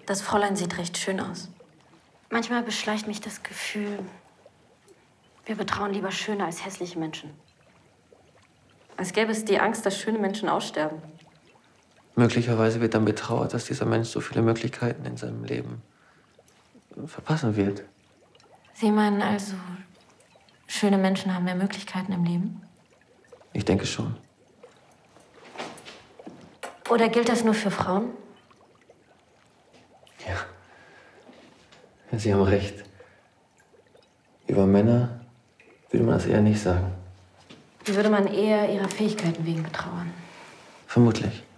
Das Fräulein sieht recht schön aus. Manchmal beschleicht mich das Gefühl, wir betrauen lieber schöne als hässliche Menschen. Als gäbe es die Angst, dass schöne Menschen aussterben. Möglicherweise wird dann betrauert, dass dieser Mensch so viele Möglichkeiten in seinem Leben verpassen wird. Sie meinen also, schöne Menschen haben mehr Möglichkeiten im Leben? Ich denke schon. Oder gilt das nur für Frauen? Ja. Sie haben recht. Über Männer würde man das eher nicht sagen. Die würde man eher ihrer Fähigkeiten wegen betrauern. Vermutlich.